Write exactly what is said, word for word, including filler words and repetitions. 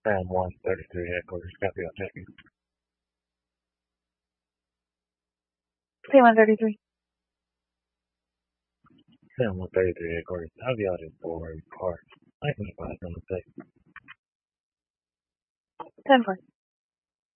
Sam one thirty-three headquarters, copy, I'll check you. Sam one thirty-three. Sam one thirty-three headquarters, I'll be out in four parts. I can advise on the state. ten four.